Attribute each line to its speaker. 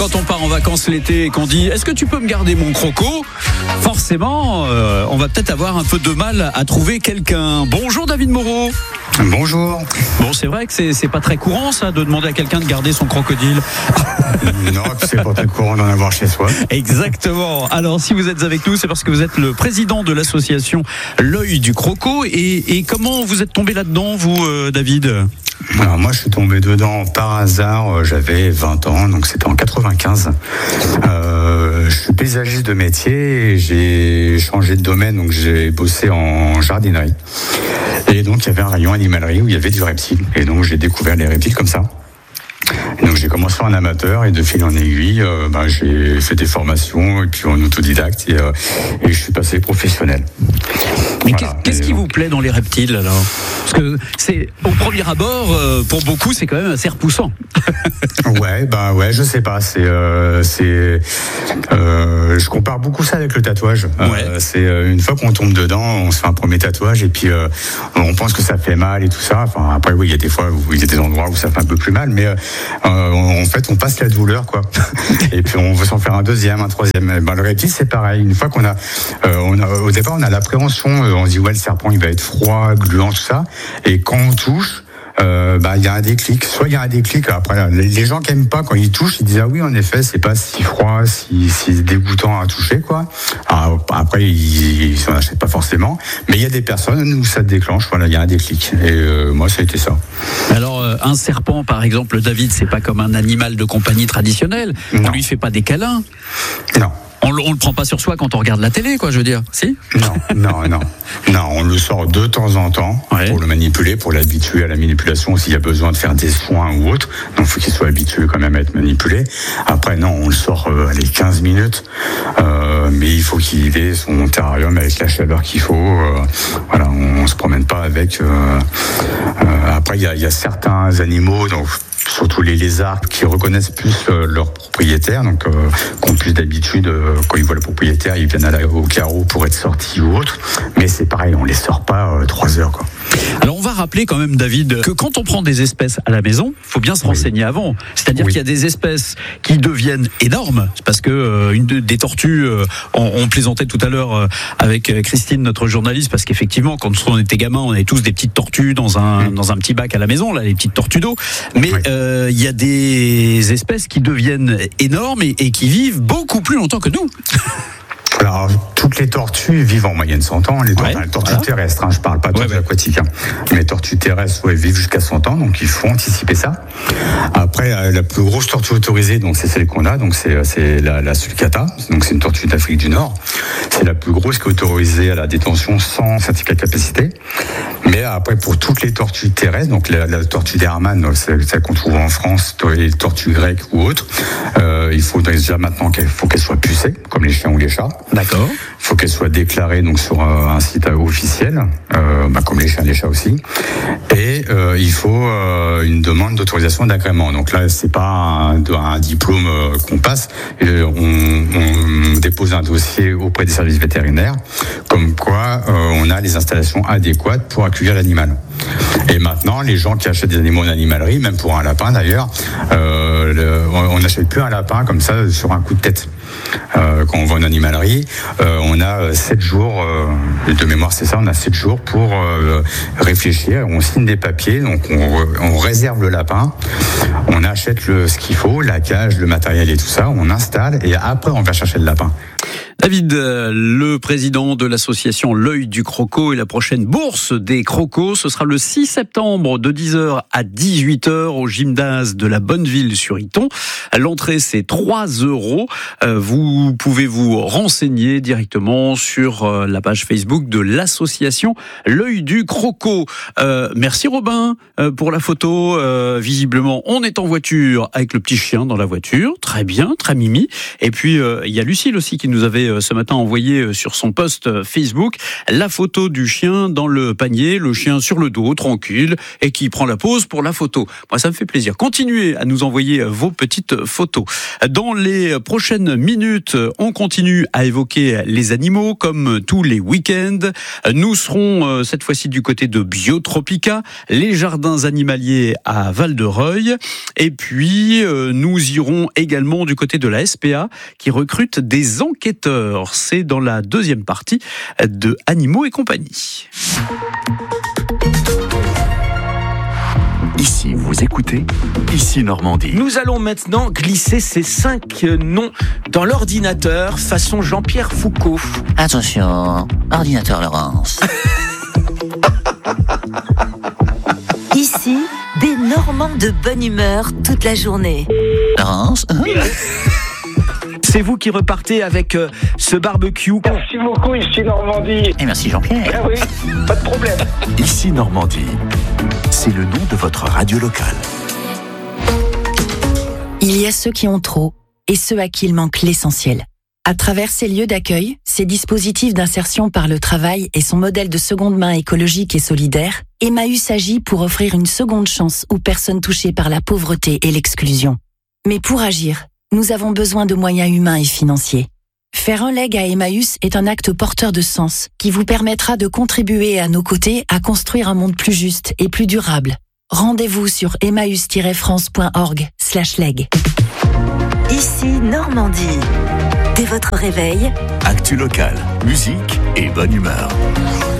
Speaker 1: Quand on part en vacances l'été et qu'on dit est-ce que tu peux me garder mon croco, forcément on va peut-être avoir un peu de mal à trouver quelqu'un. Bonjour David Moreau.
Speaker 2: Bonjour.
Speaker 1: Bon, c'est vrai que c'est pas très courant ça de demander à quelqu'un de garder son crocodile.
Speaker 2: Non, c'est pas très courant d'en avoir chez soi.
Speaker 1: Exactement. Alors si vous êtes avec nous, c'est parce que vous êtes le président de l'association L'Œil du Croco. Et comment vous êtes tombé là-dedans, vous David ?
Speaker 2: Alors moi, je suis tombé dedans par hasard. J'avais 20 ans, donc c'était en 95. Je suis paysagiste de métier et j'ai changé de domaine, donc j'ai bossé en jardinerie. Et donc il y avait un rayon animalerie où il y avait du reptile. Et donc j'ai découvert les reptiles comme ça. Et donc j'ai commencé en amateur et de fil en aiguille, j'ai fait des formations et puis en autodidacte et je suis passé professionnel.
Speaker 1: Mais voilà. Qu'est-ce qui vous plaît dans les reptiles alors ? Parce que c'est au premier abord, pour beaucoup, c'est quand même assez repoussant.
Speaker 2: Ouais, je sais pas. Je compare beaucoup ça avec le tatouage.
Speaker 1: Ouais.
Speaker 2: C'est une fois qu'on tombe dedans, on se fait un premier tatouage et puis on pense que ça fait mal et tout ça. Enfin après oui, il y a des fois où il y a des endroits où ça fait un peu plus mal, mais en fait on passe la douleur quoi. Et puis on veut s'en faire un deuxième, un troisième. Le reptile c'est pareil. Une fois qu'on a, au départ on a l'appréhension, on se dit ouais le serpent il va être froid, gluant tout ça. Et quand on touche, il y a un déclic. Soit il y a un déclic. Après, les gens qui aiment pas quand ils touchent, ils disent ah oui en effet c'est pas si froid, si dégoûtant à toucher quoi. Alors, après ils s'en achètent pas forcément, mais il y a des personnes où ça déclenche. Voilà, il y a un déclic. Et moi ça a été ça.
Speaker 1: Alors un serpent par exemple, David, c'est pas comme un animal de compagnie traditionnel.
Speaker 2: Non.
Speaker 1: On lui fait pas des câlins.
Speaker 2: Non.
Speaker 1: On le prend pas sur soi quand on regarde la télé, quoi, je veux dire. Si ?
Speaker 2: Non, on le sort de temps en temps pour le manipuler, pour l'habituer à la manipulation s'il y a besoin de faire des soins ou autre. Donc il faut qu'il soit habitué quand même à être manipulé. Après non, on le sort 15 minutes, mais il faut qu'il ait son terrarium avec la chaleur qu'il faut. Voilà, on se promène pas avec. Après il y a certains animaux, donc surtout les lézards qui reconnaissent plus leur propriétaire, donc qui ont plus d'habitude, quand ils voient le propriétaire, ils viennent au carreau pour être sortis ou autre. Mais c'est pareil, on les sort pas 3 heures quoi.
Speaker 1: Alors on va rappeler quand même, David, que quand on prend des espèces à la maison, il faut bien se renseigner avant. C'est-à-dire qu'il y a des espèces qui deviennent énormes, parce que des tortues, on plaisantait tout à l'heure avec Christine, notre journaliste, parce qu'effectivement, quand on était gamin, on avait tous des petites tortues dans un petit bac à la maison, là, les petites tortues d'eau. Mais il y a des espèces qui deviennent énormes et qui vivent beaucoup plus longtemps que nous.
Speaker 2: Alors, toutes les tortues vivent en moyenne 100 ans. Les tortues terrestres, je parle pas de tortues aquatiques. Mais les tortues terrestres, vivent jusqu'à 100 ans, donc il faut anticiper ça. Après, la plus grosse tortue autorisée, donc c'est celle qu'on a, donc c'est la sulcata, donc c'est une tortue d'Afrique du Nord. C'est la plus grosse qui est autorisée à la détention sans certificat de capacité. Mais après, pour toutes les tortues terrestres, donc la tortue d'Hermann, celle qu'on trouve en France, les tortues grecques ou autres, il faut déjà maintenant qu'elle soit pucée, comme les chiens ou les chats.
Speaker 1: D'accord.
Speaker 2: Il faut qu'elle soit déclarée donc sur un site officiel, comme les chiens et les chats aussi. Et il faut une demande d'autorisation d'agrément. Donc là, c'est pas un diplôme qu'on passe. On dépose un dossier auprès des services vétérinaires, comme quoi on a les installations adéquates pour accueillir l'animal. Et maintenant, les gens qui achètent des animaux en animalerie, même pour un lapin d'ailleurs, on n'achète plus un lapin comme ça sur un coup de tête. Quand on va en animalerie, on a 7 jours, de mémoire c'est ça, on a 7 jours pour réfléchir, on signe des papiers, donc on réserve le lapin, on achète ce qu'il faut, la cage, le matériel et tout ça, on installe et après on va chercher le lapin.
Speaker 1: David, le président de l'association L'Œil du Croco et la prochaine bourse des crocos, ce sera le 6 septembre de 10h à 18h au gymnase de la Bonneville sur Iton. L'entrée c'est 3 €. Vous pouvez vous renseigner directement sur la page Facebook de l'association L'Œil du Croco. Merci Robin pour la photo. Visiblement, on est en voiture avec le petit chien dans la voiture. Très bien, très mimi. Et puis, il y a Lucille aussi qui nous avait ce matin envoyé sur son post Facebook la photo du chien dans le panier, le chien sur le dos, tranquille, et qui prend la pose pour la photo. Moi, ça me fait plaisir. Continuez à nous envoyer vos petites photos. Dans les prochaines minutes, on continue à évoquer les animaux comme tous les week-ends. Nous serons cette fois-ci du côté de Biotropica, les jardins animaliers à Val-de-Reuil. Et puis, nous irons également du côté de la SPA qui recrute des enquêteurs. C'est dans la deuxième partie de Animaux et compagnie.
Speaker 3: Ici, vous écoutez, ici Normandie.
Speaker 4: Nous allons maintenant glisser ces 5 noms dans l'ordinateur façon Jean-Pierre Foucault.
Speaker 5: Attention, ordinateur Laurence.
Speaker 6: Ici, des Normands de bonne humeur toute la journée.
Speaker 5: Laurence,
Speaker 4: C'est vous qui repartez avec ce barbecue.
Speaker 7: Merci beaucoup, ici Normandie.
Speaker 5: et merci Jean-Pierre.
Speaker 7: Ah oui, pas de problème.
Speaker 3: Ici Normandie. C'est le nom de votre radio locale.
Speaker 8: Il y a ceux qui ont trop et ceux à qui il manque l'essentiel. À travers ces lieux d'accueil, ces dispositifs d'insertion par le travail et son modèle de seconde main écologique et solidaire, Emmaüs agit pour offrir une seconde chance aux personnes touchées par la pauvreté et l'exclusion. Mais pour agir, nous avons besoin de moyens humains et financiers. Faire un leg à Emmaüs est un acte porteur de sens qui vous permettra de contribuer à nos côtés à construire un monde plus juste et plus durable. Rendez-vous sur emmaüs-france.org/leg.
Speaker 6: Ici Normandie. Dès votre réveil,
Speaker 3: Actu locale, musique et bonne humeur.